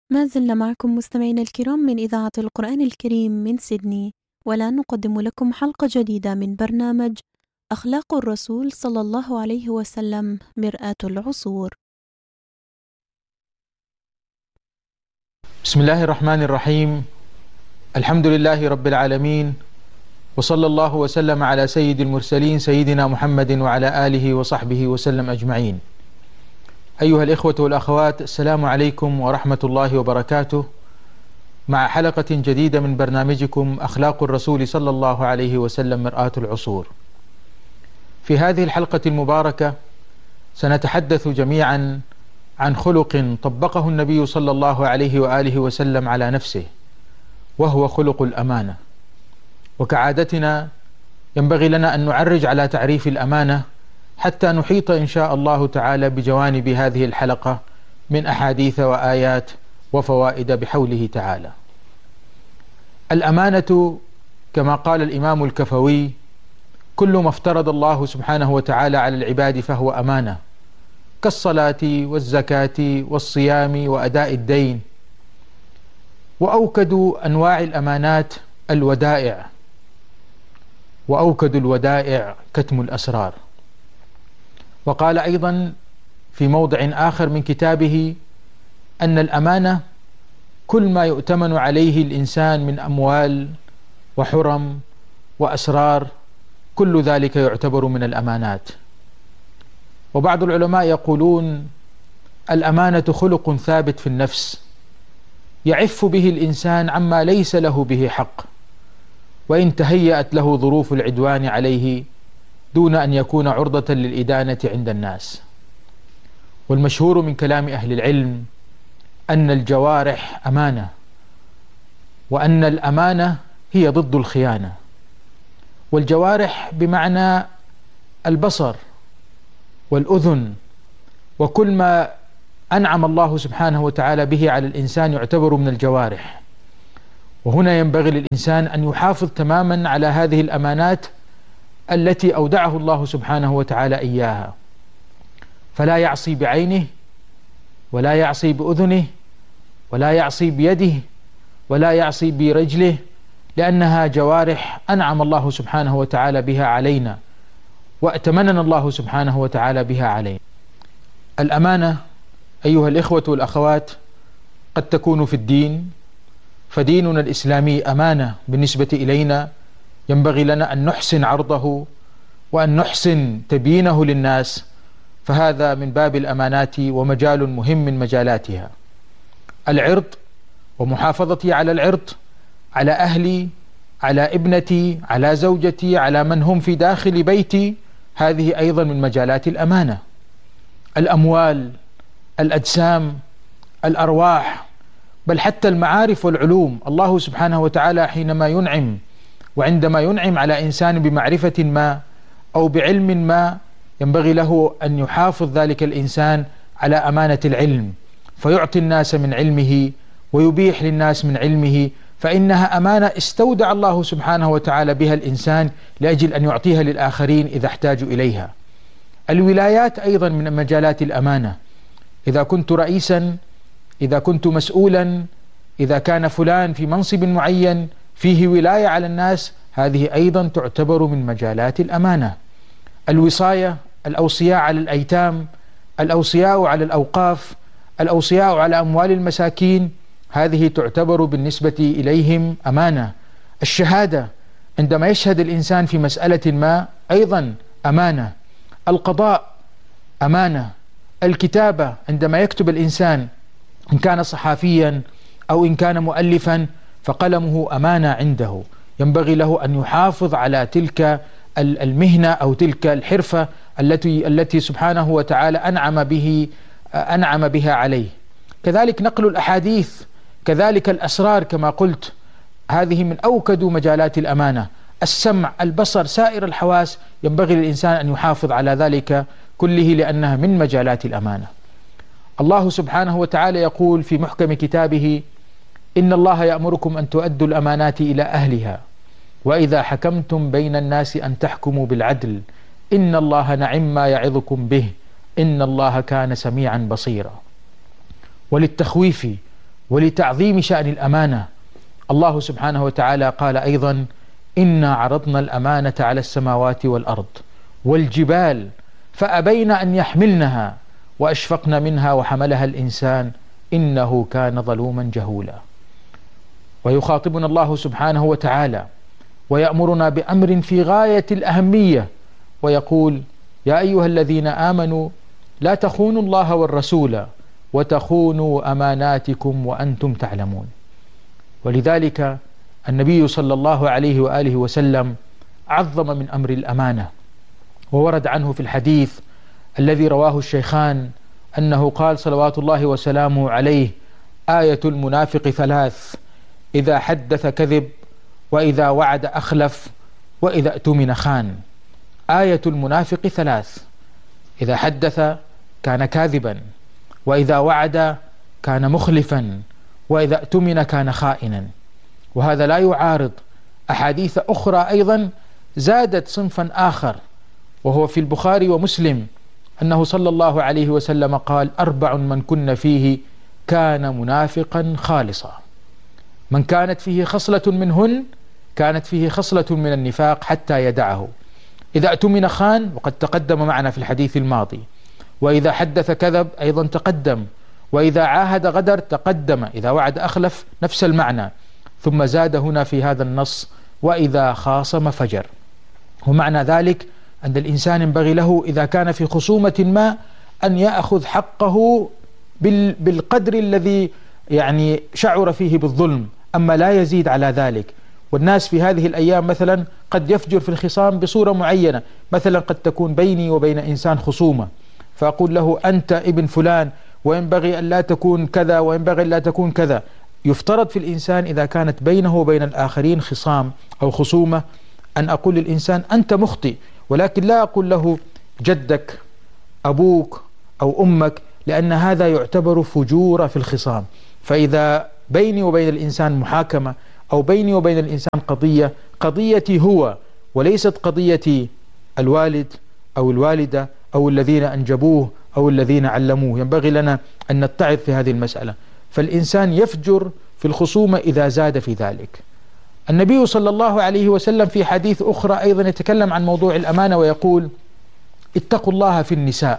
ما زلنا معكم مستمعينا الكرام من إذاعة القرآن الكريم من سيدني، والآن نقدم لكم حلقة جديدة من برنامج أخلاق الرسول صلى الله عليه وسلم مرآة العصور. بسم الله الرحمن الرحيم. الحمد لله رب العالمين، وصلى الله وسلم على سيد المرسلين سيدنا محمد وعلى آله وصحبه وسلم أجمعين. أيها الإخوة والأخوات، السلام عليكم ورحمة الله وبركاته، مع حلقة جديدة من برنامجكم أخلاق الرسول صلى الله عليه وسلم مرآة العصور. في هذه الحلقة المباركة سنتحدث جميعا عن خلق طبقه النبي صلى الله عليه وآله وسلم على نفسه، وهو خلق الأمانة. وكعادتنا ينبغي لنا أن نعرج على تعريف الأمانة حتى نحيط إن شاء الله تعالى بجوانب هذه الحلقة من أحاديث وآيات وفوائد بحوله تعالى. الأمانة كما قال الإمام الكفوي: كل ما افترض الله سبحانه وتعالى على العباد فهو أمانة، كالصلاة والزكاة والصيام وأداء الدين. وأوكد أنواع الأمانات الودائع، وأوكد الودائع كتم الأسرار. وقال أيضا في موضع آخر من كتابه أن الأمانة كل ما يؤتمن عليه الإنسان من أموال وحرم وأسرار، كل ذلك يعتبر من الأمانات. وبعض العلماء يقولون: الأمانة خلق ثابت في النفس يعف به الإنسان عما ليس له به حق، وإن تهيأت له ظروف العدوان عليه دون أن يكون عرضة للإدانة عند الناس. والمشهور من كلام أهل العلم أن الجوارح أمانة، وأن الأمانة هي ضد الخيانة. والجوارح بمعنى البصر والأذن، وكل ما أنعم الله سبحانه وتعالى به على الإنسان يعتبر من الجوارح. وهنا ينبغي للإنسان أن يحافظ تماما على هذه الأمانات التي أودعه الله سبحانه وتعالى إياها، فلا يعصي بعينه، ولا يعصي بأذنه، ولا يعصي بيده، ولا يعصي برجله، لأنها جوارح أنعم الله سبحانه وتعالى بها علينا، وأتمننا الله سبحانه وتعالى بها علينا. الأمانة أيها الإخوة والأخوات قد تكون في الدين، فديننا الإسلامي أمانة بالنسبة إلينا، ينبغي لنا أن نحسن عرضه وأن نحسن تبيينه للناس، فهذا من باب الأمانات ومجال مهم من مجالاتها. العرض ومحافظتي على العرض، على أهلي، على ابنتي، على زوجتي، على من هم في داخل بيتي، هذه أيضا من مجالات الأمانة. الأموال، الأجسام، الأرواح، بل حتى المعارف والعلوم. الله سبحانه وتعالى حينما ينعم وعندما ينعم على إنسان بمعرفة ما أو بعلم ما، ينبغي له أن يحافظ ذلك الإنسان على أمانة العلم، فيعطي الناس من علمه ويبيح للناس من علمه، فإنها أمانة استودع الله سبحانه وتعالى بها الإنسان لأجل أن يعطيها للآخرين إذا احتاجوا إليها. الولايات أيضا من مجالات الأمانة. إذا كنت رئيسا، إذا كنت مسؤولا، إذا كان فلان في منصب معين فيه ولاية على الناس، هذه أيضا تعتبر من مجالات الأمانة. الوصاية، الأوصياء على الأيتام، الأوصياء على الأوقاف، الأوصياء على أموال المساكين، هذه تعتبر بالنسبة إليهم أمانة. الشهادة عندما يشهد الإنسان في مسألة ما أيضا أمانة. القضاء أمانة. الكتابة عندما يكتب الإنسان، إن كان صحافيا أو إن كان مؤلفا، فقلمه أمانة عنده، ينبغي له أن يحافظ على تلك المهنة أو تلك الحرفة التي سبحانه وتعالى أنعم بها عليه. كذلك نقل الأحاديث، كذلك الأسرار كما قلت، هذه من أوكد مجالات الأمانة. السمع، البصر، سائر الحواس، ينبغي للإنسان أن يحافظ على ذلك كله لأنها من مجالات الأمانة. الله سبحانه وتعالى يقول في محكم كتابه: إن الله يأمركم أن تؤدوا الأمانات إلى أهلها وإذا حكمتم بين الناس أن تحكموا بالعدل إن الله نعم ما يعظكم به إن الله كان سميعا بصيرا. وللتخويف ولتعظيم شأن الأمانة الله سبحانه وتعالى قال أيضا: إنا عرضنا الأمانة على السماوات والأرض والجبال فأبين أن يحملنها وأشفقن منها وحملها الإنسان إنه كان ظلوما جهولا. ويخاطبنا الله سبحانه وتعالى ويأمرنا بأمر في غاية الأهمية ويقول: يا أيها الذين آمنوا لا تخونوا الله والرسول وتخونوا أماناتكم وأنتم تعلمون. ولذلك النبي صلى الله عليه وآله وسلم عظم من أمر الأمانة، وورد عنه في الحديث الذي رواه الشيخان أنه قال صلوات الله وسلامه عليه: آية المنافق ثلاث: إذا حدث كذب، وإذا وعد أخلف، وإذا اؤتمن خان. آية المنافق ثلاث: إذا حدث كان كاذبا، وإذا وعد كان مخلفا، وإذا اؤتمن كان خائنا. وهذا لا يعارض أحاديث أخرى أيضا زادت صنفا آخر، وهو في البخاري ومسلم أنه صلى الله عليه وسلم قال: 4 من كن فيه كان منافقا خالصا. من كانت فيه خصلة منهن كانت فيه خصلة من النفاق حتى يدعه. إذا اؤتمن خان، وقد تقدم معنا في الحديث الماضي، وإذا حدث كذب أيضا تقدم، وإذا عاهد غدر تقدم، إذا وعد أخلف نفس المعنى، ثم زاد هنا في هذا النص: وإذا خاصم فجر. ومعنى ذلك أن الإنسان ينبغي له إذا كان في خصومة ما أن يأخذ حقه بالقدر الذي يعني شعر فيه بالظلم، أما لا يزيد على ذلك. والناس في هذه الأيام مثلا قد يفجر في الخصام بصورة معينة، مثلا قد تكون بيني وبين إنسان خصومة، فأقول له: أنت ابن فلان وينبغي أن لا تكون كذا وينبغي أن لا تكون كذا. يفترض في الإنسان إذا كانت بينه وبين الآخرين خصام أو خصومة أن أقول للإنسان: أنت مخطئ، ولكن لا أقول له جدك أبوك أو أمك، لأن هذا يعتبر فجورا في الخصام. فإذا بيني وبين الإنسان محاكمة أو بيني وبين الإنسان قضيتي هو وليست قضية الوالد أو الوالدة أو الذين أنجبوه أو الذين علموه، ينبغي لنا أن نتعظ في هذه المسألة. فالإنسان يفجر في الخصومة إذا زاد في ذلك. النبي صلى الله عليه وسلم في حديث أخرى أيضا يتكلم عن موضوع الأمانة ويقول: اتقوا الله في النساء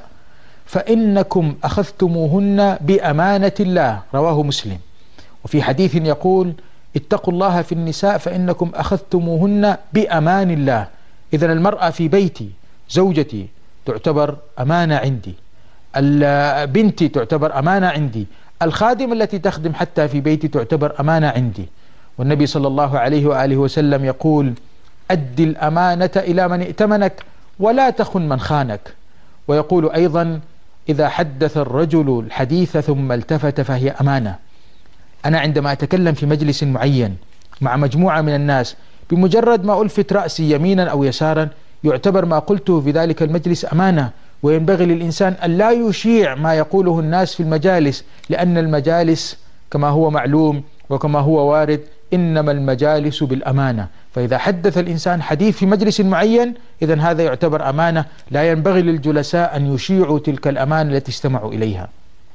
فإنكم أخذتموهن بأمانة الله، رواه مسلم. وفي حديث يقول: اتقوا الله في النساء فإنكم أخذتموهن بأمان الله. إذن المرأة في بيتي زوجتي تعتبر أمانة عندي، بنتي تعتبر أمانة عندي، الخادمة التي تخدم حتى في بيتي تعتبر أمانة عندي. والنبي صلى الله عليه وآله وسلم يقول: أد الأمانة إلى من ائتمنك ولا تخن من خانك. ويقول أيضا: إذا حدث الرجل الحديث ثم التفت فهي أمانة. أنا عندما أتكلم في مجلس معين مع مجموعة من الناس، بمجرد ما ألفت رأسي يمينا أو يسارا يعتبر ما قلته في ذلك المجلس أمانة. وينبغي للإنسان أن لا يشيع ما يقوله الناس في المجالس، لأن المجالس كما هو معلوم وكما هو وارد إنما المجالس بالأمانة. فإذا حدث الإنسان حديث في مجلس معين إذن هذا يعتبر أمانة، لا ينبغي للجلساء أن يشيعوا تلك الأمانة التي استمعوا إليها.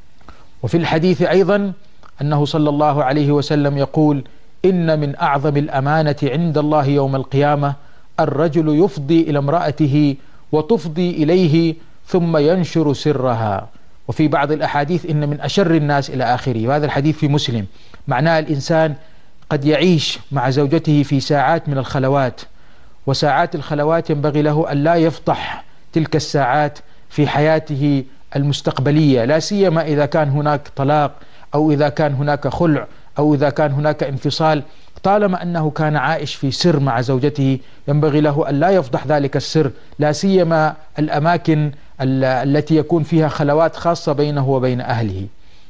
وفي الحديث أيضا أنه صلى الله عليه وسلم يقول: إن من أعظم الأمانة عند الله يوم القيامة الرجل يفضي إلى امرأته وتفضي إليه ثم ينشر سرها. وفي بعض الأحاديث إن من أشر الناس إلى آخره، وهذا الحديث في مسلم. معناه الإنسان قد يعيش مع زوجته في ساعات من الخلوات، وساعات الخلوات ينبغي له أن لا يفضح تلك الساعات في حياته المستقبلية، لا سيما إذا كان هناك طلاق أو إذا كان هناك خلع أو إذا كان هناك انفصال. طالما أنه كان عائش في سر مع زوجته ينبغي له أن لا يفضح ذلك السر، لا سيما الأماكن التي يكون فيها خلوات خاصة بينه وبين أهله.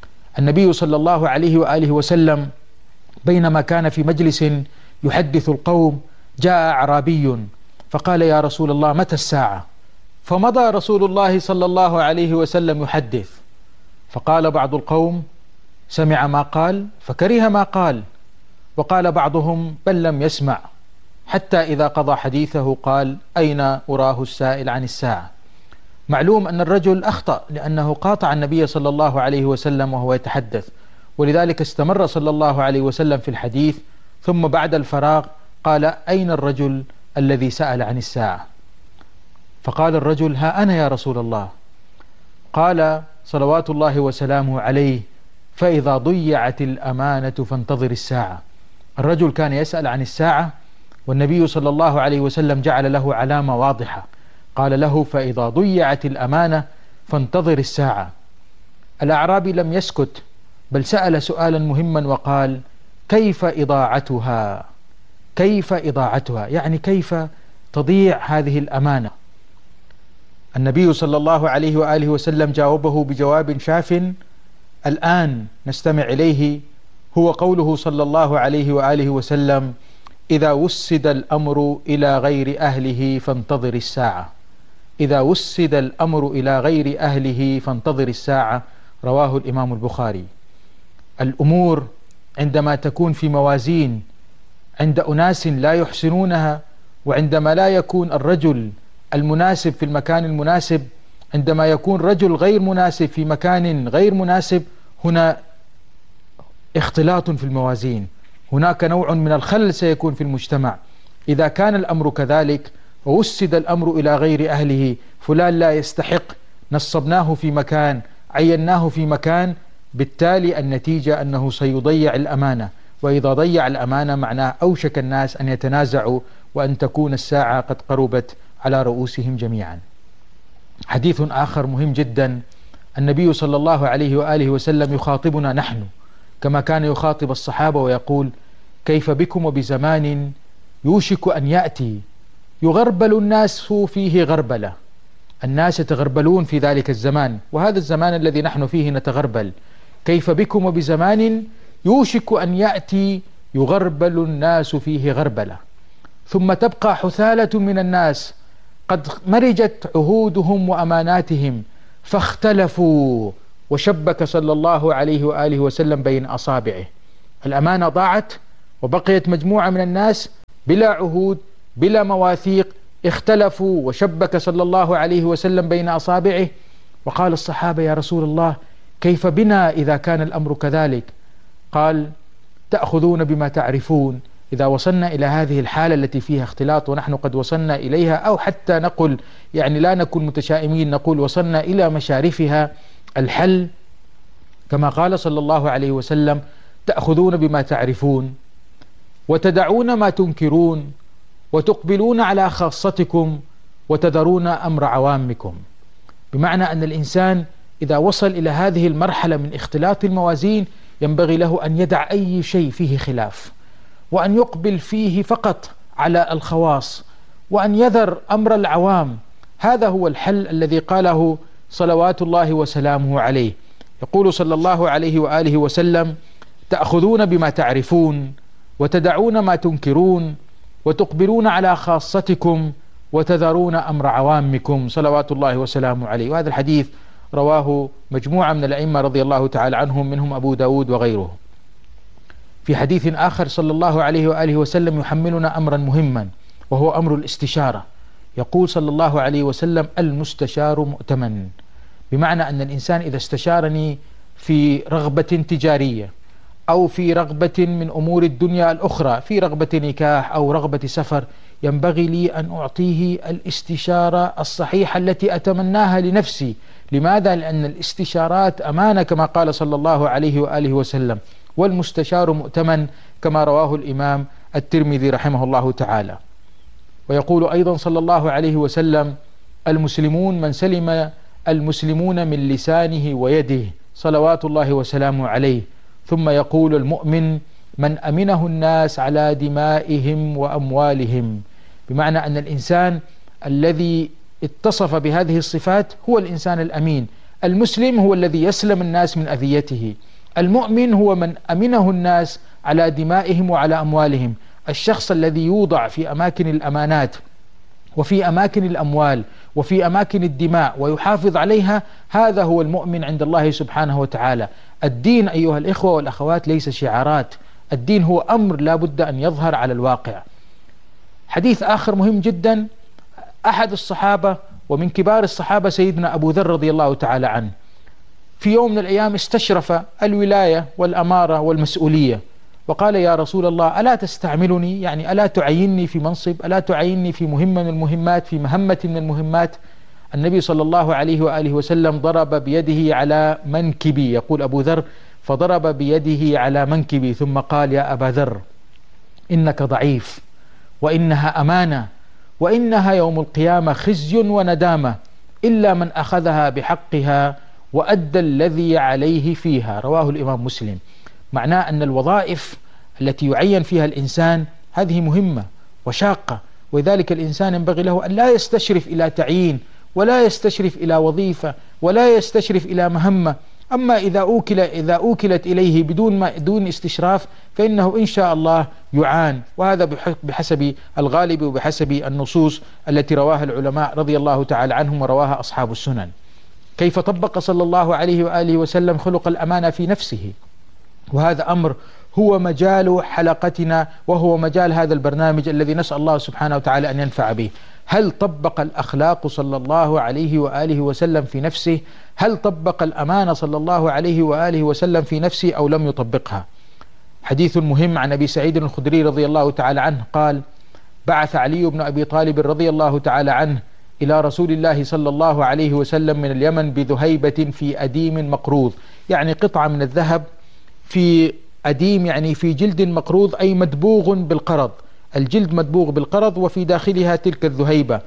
النبي صلى الله عليه وآله وسلم بينما كان في مجلس يحدث القوم جاء أعرابي فقال: يا رسول الله متى الساعة؟ فمضى رسول الله صلى الله عليه وسلم يحدث، فقال بعض القوم: سمع ما قال فكره ما قال، وقال بعضهم: بل لم يسمع، حتى إذا قضى حديثه قال: أين أراه السائل عن الساعة؟ معلوم أن الرجل أخطأ لأنه قاطع النبي صلى الله عليه وسلم وهو يتحدث، ولذلك استمر صلى الله عليه وسلم في الحديث، ثم بعد الفراغ قال: أين الرجل الذي سأل عن الساعة؟ فقال الرجل: ها أنا يا رسول الله. قال صلوات الله وسلامه عليه: فإذا ضيعت الأمانة فانتظر الساعة. الرجل كان يسأل عن الساعة، والنبي صلى الله عليه وسلم جعل له علامة واضحة، قال له: فإذا ضيعت الأمانة فانتظر الساعة. الأعرابي لم يسكت، بل سأل سؤالا مهما وقال: كيف إضاعتها؟ كيف إضاعتها؟ يعني كيف تضيع هذه الأمانة؟ النبي صلى الله عليه وآله وسلم جاوبه بجواب شاف الآن نستمع إليه، هو قوله صلى الله عليه وآله وسلم: إذا وسد الأمر إلى غير أهله فانتظر الساعة. إذا وسد الأمر إلى غير أهله فانتظر الساعة، رواه الإمام البخاري. الأمور عندما تكون في موازين عند أناس لا يحسنونها، وعندما لا يكون الرجل المناسب في المكان المناسب، عندما يكون رجل غير مناسب في مكان غير مناسب، هنا اختلاط في الموازين، هناك نوع من الخلل سيكون في المجتمع. إذا كان الأمر كذلك ووسد الأمر إلى غير أهله، فلان لا يستحق، نصبناه في مكان، عيناه في مكان، بالتالي النتيجة أنه سيضيع الأمانة، وإذا ضيع الأمانة معناه أوشك الناس أن يتنازعوا، وأن تكون الساعة قد قربت على رؤوسهم جميعا. حديث آخر مهم جدا، النبي صلى الله عليه وآله وسلم يخاطبنا نحن كما كان يخاطب الصحابة ويقول: كيف بكم وبزمان يوشك أن يأتي يغربل الناس فيه غربلة. الناس يتغربلون في ذلك الزمان، وهذا الزمان الذي نحن فيه نتغربل. كيف بكم وبزمان يوشك أن يأتي يغربل الناس فيه غربلة، ثم تبقى حثالة من الناس قد مرجت عهودهم وأماناتهم فاختلفوا، وشبك صلى الله عليه وآله وسلم بين أصابعه. الأمانة ضاعت، وبقيت مجموعة من الناس بلا عهود بلا مواثيق، اختلفوا، وشبك صلى الله عليه وسلم بين أصابعه. وقال الصحابة: يا رسول الله، كيف بنا إذا كان الأمر كذلك؟ قال: تأخذون بما تعرفون. إذا وصلنا إلى هذه الحالة التي فيها اختلاط، ونحن قد وصلنا إليها، أو حتى نقول يعني لا نكون متشائمين، نقول وصلنا إلى مشارفها، الحل كما قال صلى الله عليه وسلم: تأخذون بما تعرفون وتدعون ما تنكرون وتقبلون على خاصتكم وتذرون أمر عوامكم. بمعنى أن الإنسان إذا وصل إلى هذه المرحلة من اختلاط الموازين ينبغي له أن يدع أي شيء فيه خلاف، وأن يقبل فيه فقط على الخواص، وأن يذر أمر العوام. هذا هو الحل الذي قاله صلوات الله وسلامه عليه. يقول صلى الله عليه وآله وسلم: تأخذون بما تعرفون وتدعون ما تنكرون وتقبلون على خاصتكم وتذرون أمر عوامكم، صلوات الله وسلامه عليه. وهذا الحديث رواه مجموعة من الأئمة رضي الله تعالى عنهم، منهم أبو داود وغيره. في حديث آخر صلى الله عليه وآله وسلم يحملنا أمرا مهما، وهو أمر الاستشارة. يقول صلى الله عليه وسلم: المستشار مؤتمن. بمعنى أن الإنسان إذا استشارني في رغبة تجارية أو في رغبة من أمور الدنيا الأخرى، في رغبة نكاح أو رغبة سفر، ينبغي لي أن أعطيه الاستشارة الصحيحة التي أتمناها لنفسي. لماذا؟ لأن الاستشارات أمانة كما قال صلى الله عليه وآله وسلم، والمستشار مؤتمن كما رواه الإمام الترمذي رحمه الله تعالى. ويقول أيضا صلى الله عليه وسلم: المسلمون من سلم المسلمون من لسانه ويده، صلوات الله وسلامه عليه. ثم يقول: المؤمن من أمنه الناس على دمائهم وأموالهم. بمعنى أن الإنسان الذي اتصف بهذه الصفات هو الإنسان الأمين. المسلم هو الذي يسلم الناس من أذيته، المؤمن هو من أمنه الناس على دمائهم وعلى أموالهم. الشخص الذي يوضع في أماكن الأمانات وفي أماكن الأموال وفي أماكن الدماء ويحافظ عليها، هذا هو المؤمن عند الله سبحانه وتعالى. الدين أيها الإخوة والأخوات ليس شعارات، الدين هو أمر لا بد أن يظهر على الواقع. حديث آخر مهم جدا، أحد الصحابة ومن كبار الصحابة سيدنا أبو ذر رضي الله تعالى عنه، في يوم من الأيام استشرف الولاية والأمارة والمسؤولية، وقال يا رسول الله ألا تستعملني، يعني ألا تعيني في منصب، ألا تعيني في مهمة من المهمات، في مهمة من المهمات؟ النبي صلى الله عليه وآله وسلم ضرب بيده على منكبي، يقول أبو ذر فضرب بيده على منكبي ثم قال يا أبا ذر إنك ضعيف، وإنها أمانة، وإنها يوم القيامة خزي وندامة إلا من أخذها بحقها وأدى الذي عليه فيها. رواه الإمام مسلم. معناه أن الوظائف التي يعين فيها الإنسان هذه مهمة وشاقة، وذلك الإنسان ينبغي له أن لا يستشرف إلى تعيين، ولا يستشرف إلى وظيفة، ولا يستشرف إلى مهمة. أما إذا أوكلت إليه بدون استشراف فإنه إن شاء الله يعان، وهذا بحسب الغالب وبحسب النصوص التي رواها العلماء رضي الله تعالى عنهم ورواها أصحاب السنن. كيف طبق صلى الله عليه وآله وسلم خلق الأمانة في نفسه، وهذا أمر هو مجال حلقتنا وهو مجال هذا البرنامج الذي نسأل الله سبحانه وتعالى أن ينفع به. هل طبق الأخلاق صلى الله عليه وآله وسلم في نفسه؟ هل طبق الأمانة صلى الله عليه وآله وسلم في نفسه أو لم يطبقها؟ حديث مهم عن أبي سعيد الخدري رضي الله تعالى عنه قال بعث علي بن أبي طالب رضي الله تعالى عنه إلى رسول الله صلى الله عليه وسلم من اليمن بذهيبة في أديم مقروض، يعني قطعة من الذهب في أديم، يعني في جلد مقروض أي مدبوغ بالقرض، الجلد مدبوغ بالقرض وفي داخلها تلك الذهيبة.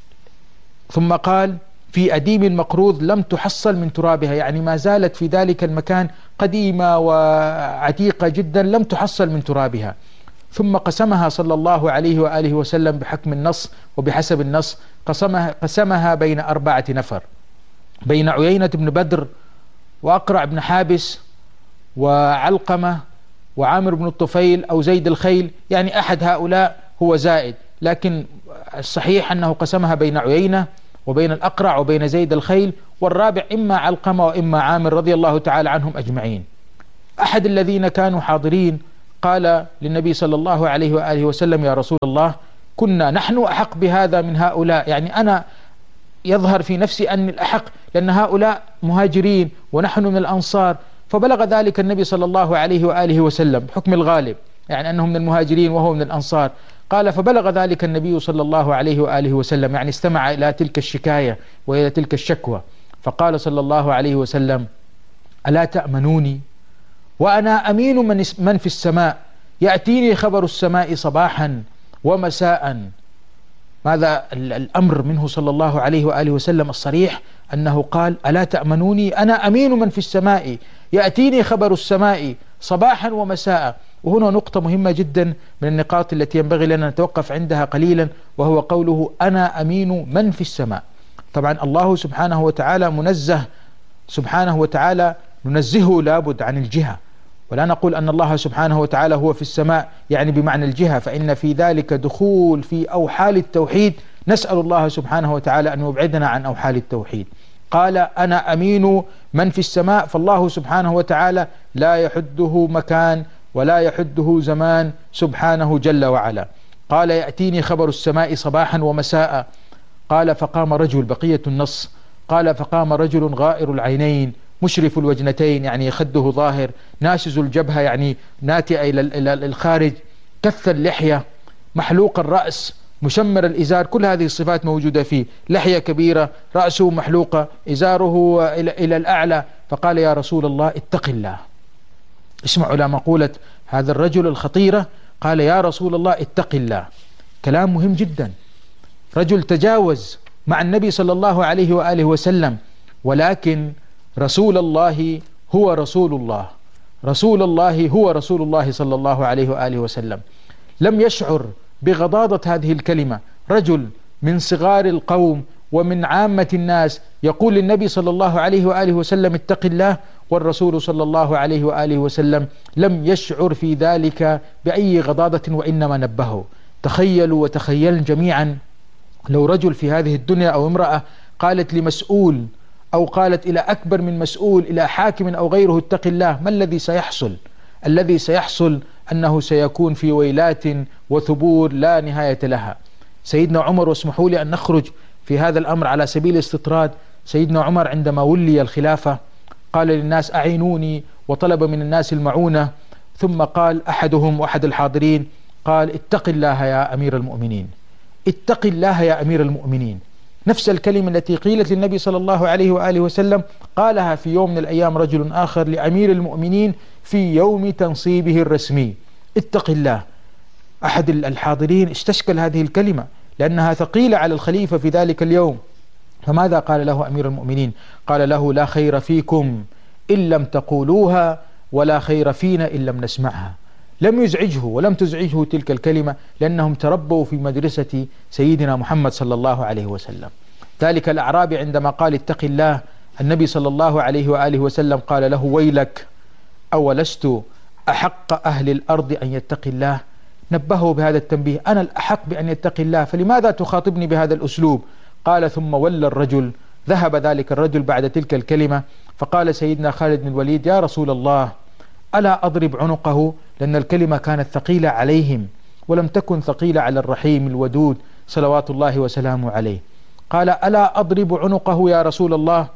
ثم قال في أديم مقروض لم تحصل من ترابها، يعني ما زالت في ذلك المكان قديمة وعتيقة جدا لم تحصل من ترابها. ثم قسمها صلى الله عليه وآله وسلم بحكم النص وبحسب النص، قسمها بين 4 نفر، بين عيينة بن بدر وأقرع بن حابس وعلقمة وعامر بن الطفيل أو زيد الخيل، يعني أحد هؤلاء هو زائد، لكن الصحيح أنه قسمها بين عيينة وبين الأقرع وبين زيد الخيل، والرابع إما علقمة وإما عامر رضي الله تعالى عنهم أجمعين. أحد الذين كانوا حاضرين قال للنبي صلى الله عليه وآله وسلم يا رسول الله كنا نحن أحق بهذا من هؤلاء، يعني أنا يظهر في نفسي أن الأحق لأن هؤلاء مهاجرين ونحن من الأنصار. فبلغ ذلك النبي صلى الله عليه وآله وسلم بحكم الغالب، يعني أنهم من المهاجرين وهو من الأنصار. قال فبلغ ذلك النبي صلى الله عليه وآله وسلم، يعني استمع إلى تلك الشكاية وإلى تلك الشكوى، فقال صلى الله عليه وسلم ألا تأمنوني وأنا أمين من في السماء، يأتيني خبر السماء صباحا ومساء. ماذا الأمر منه صلى الله عليه وآله وسلم الصريح أنه قال ألا تأمنوني أنا أمين من في السماء، يأتيني خبر السماء صباحا ومساء. وهنا نقطة مهمة جدا من النقاط التي ينبغي لنا نتوقف عندها قليلا، وهو قوله أنا أمين من في السماء. طبعا الله سبحانه وتعالى منزه سبحانه وتعالى، ننزهه لابد عن الجهة، ولا نقول أن الله سبحانه وتعالى هو في السماء يعني بمعنى الجهة، فإن في ذلك دخول في أوحال التوحيد، نسأل الله سبحانه وتعالى أن يبعدنا عن أوحال التوحيد. قال أنا أمين من في السماء، فالله سبحانه وتعالى لا يحده مكان ولا يحده زمان سبحانه جل وعلا. قال يأتيني خبر السماء صباحا ومساء. قال فقام رجل، بقية النص، قال فقام رجل غائر العينين مشرف الوجنتين، يعني خده ظاهر، ناشز الجبهة يعني ناتئة إلى الخارج، كث اللحية، محلوق الرأس، مشمر الإزار، كل هذه الصفات موجودة فيه، لحية كبيرة، رأسه محلوقة، إزاره إلى الأعلى. فقال يا رسول الله اتق الله. اسمعوا إلى مقولة هذا الرجل الخطيرة، قال يا رسول الله اتق الله. كلام مهم جدا، رجل تجاوز مع النبي صلى الله عليه وآله وسلم، ولكن رسول الله هو رسول الله، رسول الله هو رسول الله صلى الله عليه وآله وسلم. لم يشعر بغضاضة هذه الكلمة، رجل من صغار القوم ومن عامة الناس يقول للنبي صلى الله عليه وآله وسلم اتق الله، والرسول صلى الله عليه وآله وسلم لم يشعر في ذلك بأي غضاضة وإنما نبهه. تخيلوا وتخيلن جميعا لو رجل في هذه الدنيا أو امرأة قالت لمسؤول أو قالت إلى أكبر من مسؤول، إلى حاكم أو غيره اتق الله، ما الذي سيحصل؟ الذي سيحصل أنه سيكون في ويلات وثبور لا نهاية لها. سيدنا عمر، واسمحوا لي أن نخرج في هذا الأمر على سبيل الاستطراد، سيدنا عمر عندما ولي الخلافة قال للناس أعينوني وطلب من الناس المعونة، ثم قال أحدهم وأحد الحاضرين قال اتق الله يا أمير المؤمنين، اتق الله يا أمير المؤمنين. نفس الكلمة التي قيلت للنبي صلى الله عليه وآله وسلم قالها في يوم من الأيام رجل آخر لأمير المؤمنين في يوم تنصيبه الرسمي، اتق الله. أحد الحاضرين استشكل هذه الكلمة لأنها ثقيلة على الخليفة في ذلك اليوم، فماذا قال له أمير المؤمنين؟ قال له لا خير فيكم إن لم تقولوها ولا خير فينا إن لم نسمعها. لم يزعجه ولم تزعجه تلك الكلمة لأنهم تربوا في مدرسة سيدنا محمد صلى الله عليه وسلم. ذلك الأعرابي عندما قال اتق الله، النبي صلى الله عليه وآله وسلم قال له ويلك أولست أحق أهل الأرض أن يتقي الله؟ نبهه بهذا التنبيه، أنا الأحق بأن يتقي الله، فلماذا تخاطبني بهذا الأسلوب؟ قال ثم ولى الرجل، ذهب ذلك الرجل بعد تلك الكلمة، فقال سيدنا خالد بن الوليد يا رسول الله ألا أضرب عنقه؟ لأن الكلمة كانت ثقيلة عليهم ولم تكن ثقيلة على الرحيم الودود صلوات الله وسلامه عليه. قال ألا أضرب عنقه يا رسول الله؟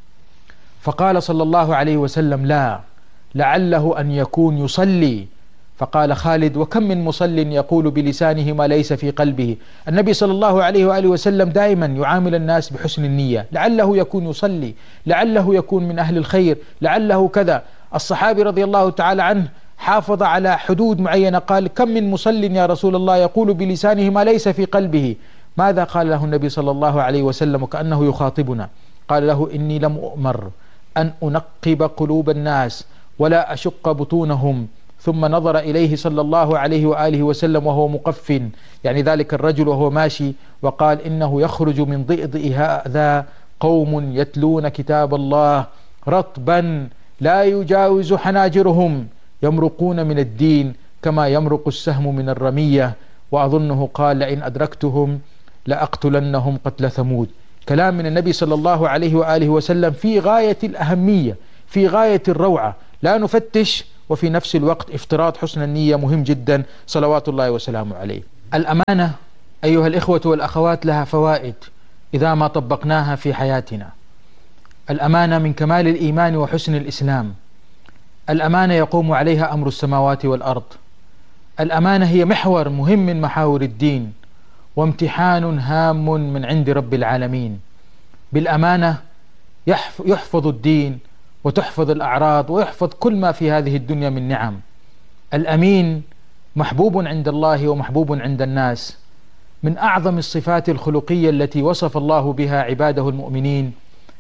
فقال صلى الله عليه وسلم لا، لعله أن يكون يصلي. فقال خالد وكم من مصل يقول بلسانه ما ليس في قلبه. النبي صلى الله عليه وآله وسلم دائما يعامل الناس بحسن النية، لعله يكون يصلي، لعله يكون من أهل الخير، لعله كذا. الصحابي رضي الله تعالى عنه حافظ على حدود معينة، قال كم من مصل يا رسول الله يقول بلسانه ما ليس في قلبه. ماذا قال له النبي صلى الله عليه وسلم وكأنه يخاطبنا؟ قال له إني لم أؤمر أن أنقب قلوب الناس ولا أشق بطونهم. ثم نظر إليه صلى الله عليه وآله وسلم وهو مقف، يعني ذلك الرجل وهو ماشي، وقال إنه يخرج من ضئضئ هذا قوم يتلون كتاب الله رطبا لا يجاوز حناجرهم يمرقون من الدين كما يمرق السهم من الرمية، وأظنه قال لئن أدركتهم لأقتلنهم قتل ثمود. كلام من النبي صلى الله عليه وآله وسلم في غاية الأهمية، في غاية الروعة، لا نفتش، وفي نفس الوقت افتراض حسن النية مهم جدا صلوات الله وسلامه عليه. الأمانة أيها الإخوة والأخوات لها فوائد إذا ما طبقناها في حياتنا. الأمانة من كمال الإيمان وحسن الإسلام. الأمانة يقوم عليها أمر السماوات والأرض. الأمانة هي محور مهم من محاور الدين وامتحان هام من عند رب العالمين. بالأمانة يحفظ الدين وتحفظ الأعراض ويحفظ كل ما في هذه الدنيا من نعم. الأمين محبوب عند الله ومحبوب عند الناس. من أعظم الصفات الخلقية التي وصف الله بها عباده المؤمنين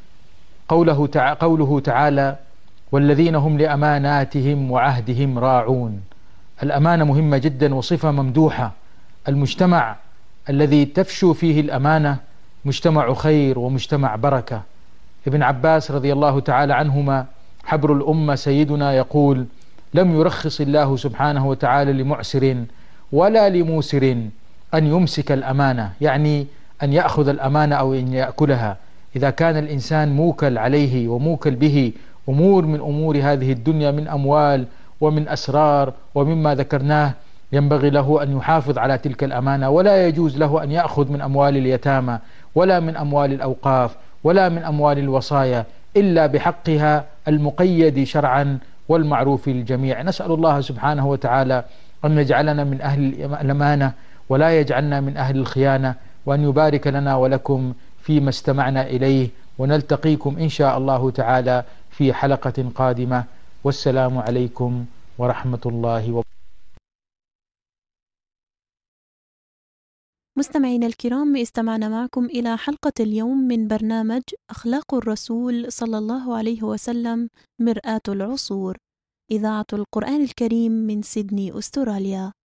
قوله تعالى والذين هم لأماناتهم وعهدهم راعون. الأمانة مهمة جدا وصفة ممدوحة. المجتمع الذي تفشو فيه الأمانة مجتمع خير ومجتمع بركة. ابن عباس رضي الله تعالى عنهما حبر الأمة سيدنا يقول لم يرخص الله سبحانه وتعالى لمعسر ولا لموسر أن يمسك الأمانة، يعني أن يأخذ الأمانة أو أن يأكلها. إذا كان الإنسان موكل عليه وموكل به أمور من أمور هذه الدنيا من أموال ومن أسرار ومما ذكرناه، ينبغي له أن يحافظ على تلك الأمانة، ولا يجوز له أن يأخذ من أموال اليتامى ولا من أموال الأوقاف ولا من أموال الوصايا إلا بحقها المقيد شرعا والمعروف للجميع. نسأل الله سبحانه وتعالى أن يجعلنا من أهل الأمانة ولا يجعلنا من أهل الخيانة، وأن يبارك لنا ولكم فيما استمعنا إليه، ونلتقيكم إن شاء الله تعالى في حلقة قادمة، والسلام عليكم ورحمة الله وبركاته. مستمعينا الكرام، استمعنا معكم إلى حلقة اليوم من برنامج أخلاق الرسول صلى الله عليه وسلم مرآة العصور، إذاعة القرآن الكريم من سيدني أستراليا.